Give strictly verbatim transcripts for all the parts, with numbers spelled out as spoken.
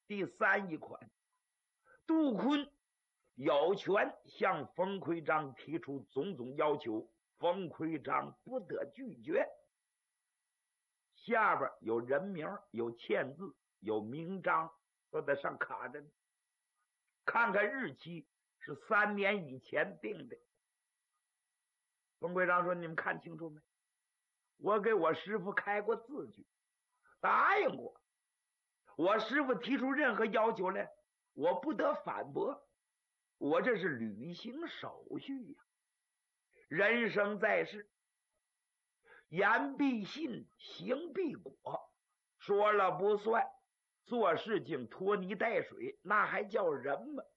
第三一款，杜坤有权向冯奎章提出种种要求，冯奎章不得拒绝。下边有人名，有签字，有名章，都在上卡着呢。看看日期是三年以前定的。冯奎章说：“你们看清楚没？我给我师父开过字据，答应过，我师父提出任何要求来，我不得反驳，我这是履行手续呀。人生在世，言必信，行必果，说了不算，做事情拖泥带水，那还叫人吗？”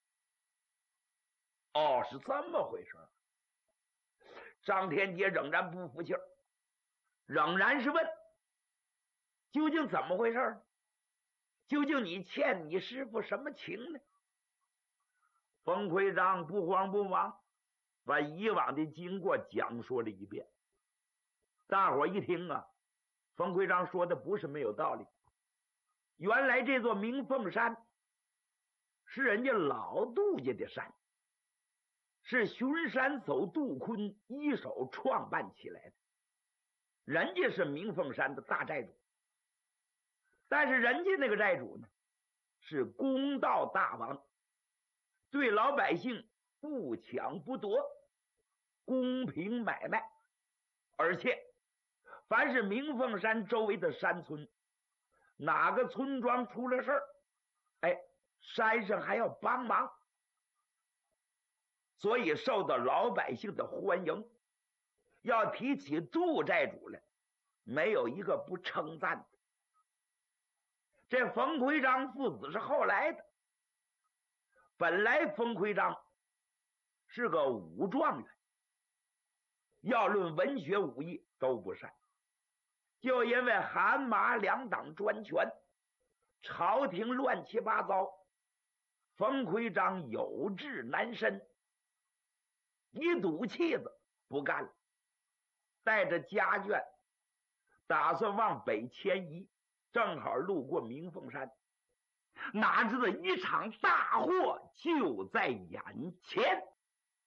哦，是这么回事。张天杰仍然不服气，仍然是问：究竟怎么回事？究竟你欠你师父什么情呢？冯奎章不慌不忙，把以往的经过讲说了一遍。大伙一听啊，冯奎章说的不是没有道理。原来这座明凤山是人家老杜家的山，是巡山走杜坤一手创办起来的，人家是明凤山的大寨主。但是人家那个寨主呢，是公道大王，对老百姓不抢不夺，公平买卖。而且凡是明凤山周围的山村，哪个村庄出了事儿，哎，山上还要帮忙，所以受到老百姓的欢迎。要提起杜寨主来，没有一个不称赞的。这冯奎章父子是后来的，本来冯奎章是个武状元，要论文学武艺都不善，就因为韩马两党专权，朝廷乱七八糟，冯奎章有志难伸，一赌气子不干了，带着家眷打算往北迁移，正好路过明凤山，哪知道一场大祸就在眼前。